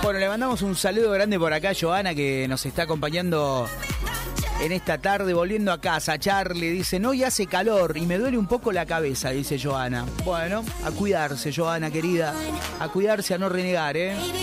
Bueno, le mandamos un saludo grande por acá a Joana, que nos está acompañando en esta tarde, volviendo a casa. Charlie dice, no, y hace calor y me duele un poco la cabeza, dice Joana. Bueno, a cuidarse, Joana, querida. A cuidarse, a no renegar, ¿eh?